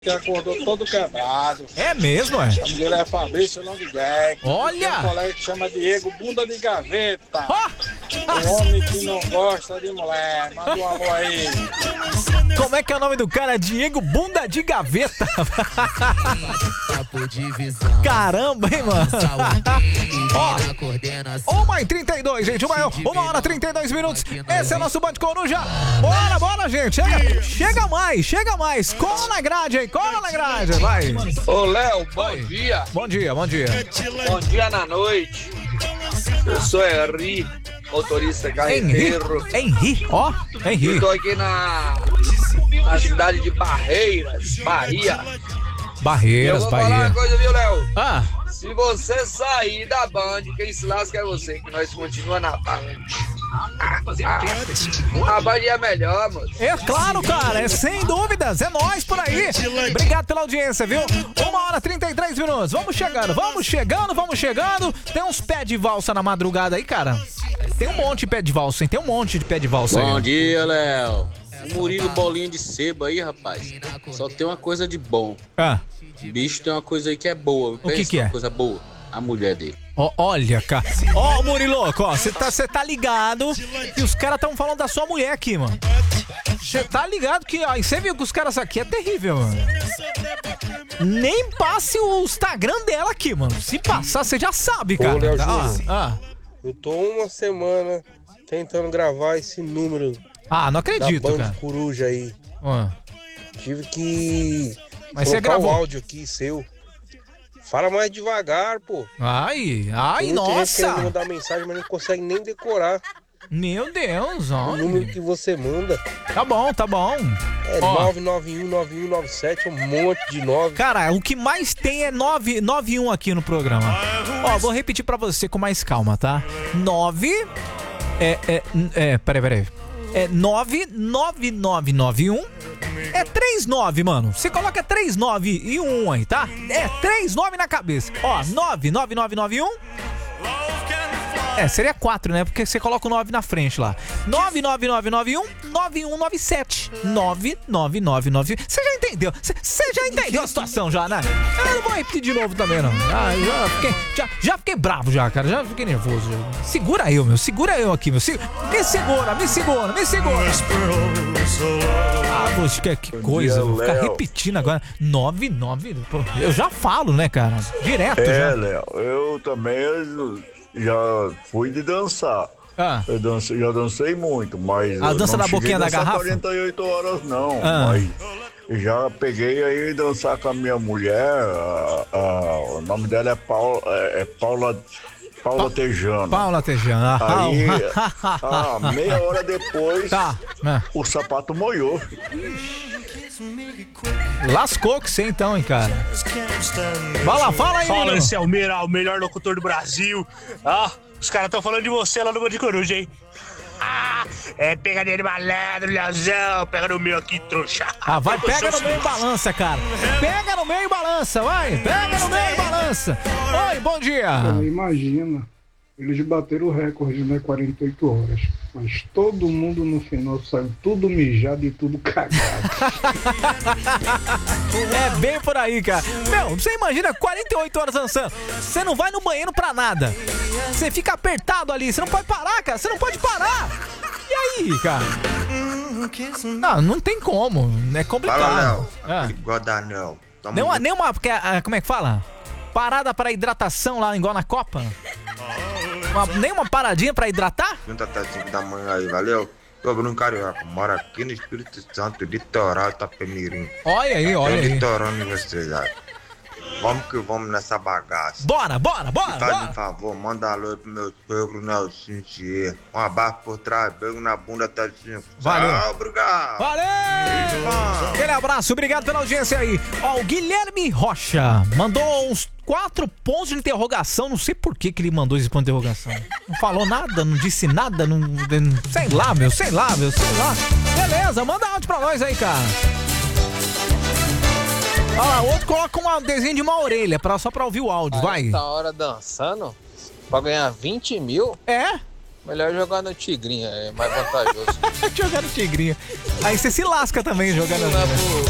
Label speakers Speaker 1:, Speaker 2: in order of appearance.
Speaker 1: que acordou todo quebrado.
Speaker 2: É mesmo, é?
Speaker 1: A mulher é Fabrício Longback.
Speaker 2: Olha!
Speaker 1: Tem um colega que chama Diego Bunda de Gaveta.
Speaker 2: Oh!
Speaker 1: Um homem que não gosta de mulher. Manda um alô aí.
Speaker 2: Como é que é o nome do cara? Diego Bunda de Gaveta. Caramba, hein, mano? Ó, 1h32, gente. 1h32. Esse é o nosso Band Coruja. Bora, gente. Chega mais. Cola na grade aí, cola na grade. Vai.
Speaker 1: Ô, Léo, bom dia.
Speaker 2: Bom dia.
Speaker 1: Bom dia na noite. Eu sou Henri, motorista carreteiro.
Speaker 2: Henri.
Speaker 1: Eu tô aqui na cidade de Barreiras, Bahia. Eu vou falar uma coisa, viu, Léo? Se você sair da Band, quem se lasca é você, que nós continuamos na Band. A Band é melhor, moço.
Speaker 2: É claro, cara, é sem dúvidas, é nóis por aí. Obrigado pela audiência, viu? 1h33. Vamos chegando. Tem uns pés de valsa na madrugada aí, cara. Tem um monte de pé de valsa, hein? Aí.
Speaker 3: Bom dia, Léo. O Murilo Bolinha de Sebo aí, rapaz. Só tem uma coisa de bom. Bicho, tem uma coisa aí que é boa.
Speaker 2: O que é?
Speaker 3: Uma coisa boa. A mulher dele.
Speaker 2: Olha, cara. Ó, Muriloco, ó, você tá ligado que os caras tão falando da sua mulher aqui, mano. Você tá ligado que, ó, você viu que os caras aqui é terrível, mano. Nem passe o Instagram dela aqui, mano. Se passar, você já sabe, cara.
Speaker 1: Ô, Léo eu tô uma semana tentando gravar esse número.
Speaker 2: Não acredito,
Speaker 1: da Band
Speaker 2: cara.
Speaker 1: Coruja aí. Tive que
Speaker 2: Mas você
Speaker 1: colocar
Speaker 2: gravou
Speaker 1: o áudio aqui seu. Fala mais devagar, pô.
Speaker 2: Ai,
Speaker 1: Tem
Speaker 2: nossa.
Speaker 1: gente querendo mandar mensagem, mas não consegue nem decorar
Speaker 2: Meu Deus, ó.
Speaker 1: o número que você manda.
Speaker 2: Tá bom.
Speaker 1: É 9919197, um monte de 9.
Speaker 2: Cara, o que mais tem é 991 aqui no programa. Ó, vou repetir pra você com mais calma, tá? 9... É 99991. É 39, mano. Você coloca 39 e 1 aí, tá? É 39 na cabeça. Ó, 99991. Seria 4, né? Porque você coloca o 9 na frente lá. 99991-9197. 99991. Você já entendeu? Você já entendeu a situação já, né? Eu não vou repetir de novo também, não. Já fiquei bravo já, cara. Já fiquei nervoso. Segura eu, meu. Segura eu aqui, meu. Me segura. Poxa, que coisa.
Speaker 4: Dia,
Speaker 2: vou ficar
Speaker 4: Léo.
Speaker 2: repetindo agora. 99. Pô, eu já falo, né, cara? Direto já.
Speaker 4: Léo, eu também já fui de dançar. Já dancei muito, mas
Speaker 2: A dança
Speaker 4: não
Speaker 2: da boquinha da
Speaker 4: cheguei a dançar
Speaker 2: garrafa?
Speaker 4: 48 horas não, mas já peguei aí dançar com a minha mulher, o nome dela é Paula Tejano.
Speaker 2: Paula Tejano.
Speaker 4: Aí, meia hora depois, o sapato molhou.
Speaker 2: Lascou que você então, hein, cara. Fala aí,
Speaker 5: Fala,
Speaker 2: menino.
Speaker 5: esse é o melhor locutor do Brasil. Os caras estão falando de você lá no Band Coruja, hein? Pegadinha de malandro, Leozão. Pega no meu aqui, trouxa.
Speaker 2: Pega no meio e balança, cara. Pega no meio e balança, vai. Pega no meio e balança. Oi, bom dia.
Speaker 6: Imagina, eles bateram o recorde, né? 48 horas. Mas todo mundo no final saiu tudo mijado e tudo cagado.
Speaker 2: É bem por aí, cara. Meu, você imagina 48 horas dançando. Você não vai no banheiro pra nada. Você fica apertado ali. Você não pode parar, cara. Você não pode parar. E aí, cara? Não tem como. É complicado.
Speaker 7: Fala, Léo. Godinho.
Speaker 2: Nenhuma, porque, como é que fala? Parada pra hidratação lá igual na Copa? Nenhuma paradinha pra hidratar?
Speaker 7: Junta até 5 da manhã aí, valeu? Tô Bruno Carioca, moro aqui no Espírito Santo, litoral Itapemirim.
Speaker 2: Olha aí.
Speaker 7: Litoral Universidade. Vamos que vamos nessa bagaça.
Speaker 2: Bora.
Speaker 7: Faz um favor, manda alô pro meu sogro Nelson Thier. Um abraço por trás, beijo na bunda até 5.
Speaker 2: Valeu.
Speaker 7: Tchau, obrigado.
Speaker 2: Valeu! Aquele abraço, obrigado pela audiência aí. Ó, o Guilherme Rocha mandou uns 4 pontos de interrogação. Não sei por que ele mandou esse ponto de interrogação. Não falou nada, não disse nada, sei lá. Beleza, manda áudio pra nós aí, cara. O outro coloca um desenho de uma orelha só pra ouvir o áudio, vai.
Speaker 8: Tá hora dançando pra ganhar 20 mil. Melhor jogar no Tigrinho, é mais vantajoso.
Speaker 2: Jogar no Tigrinho. Aí você se lasca também jogando.